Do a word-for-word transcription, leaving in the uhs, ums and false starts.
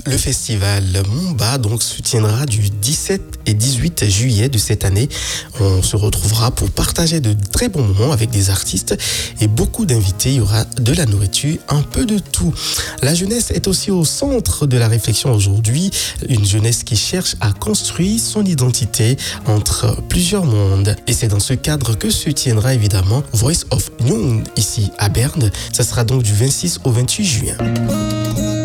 Le festival Mumba donc se tiendra du dix-sept et dix-huit juillet de cette année. On se retrouvera pour partager de très bons moments avec des artistes et beaucoup d'invités. Il y aura de la nourriture, un peu de tout. La jeunesse est aussi au centre de la réflexion aujourd'hui. Une jeunesse qui cherche à construire son identité entre plusieurs mondes. Et c'est dans ce cadre que se tiendra évidemment Voice of Young ici à Berne. Ça sera donc du vingt-six au vingt-huit juin.